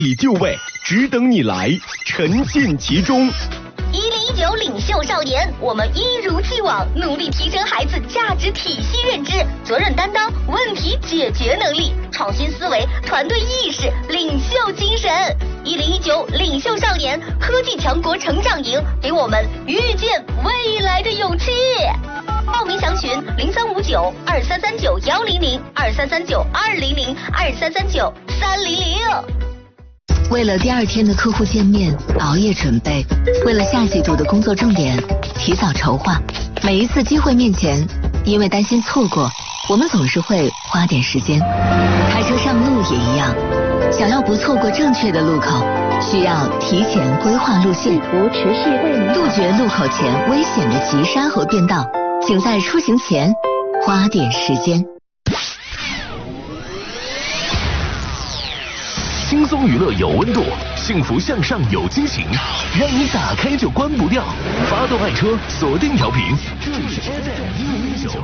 已就位，只等你来，沉浸其中。 1019领袖少年，我们一如既往努力提升孩子价值体系认知、责任担当、问题解决能力、创新思维、团队意识、领袖精神。1019领袖少年科技强国成长营，给我们遇见未来的勇气。报名详询0359-2339-200、2339-200、2339-300。 为了第二天的客户见面熬夜准备，为了下季度的工作重点提早筹划，每一次机会面前，因为担心错过，我们总是会花点时间。开车上路也一样，想要不错过正确的路口，需要提前规划路线，杜绝路口前危险的急刹和变道，请在出行前花点时间。 轻松娱乐有温度，幸福向上有激情，让你打开就关不掉。发动爱车，锁定调频，这里是 FM109。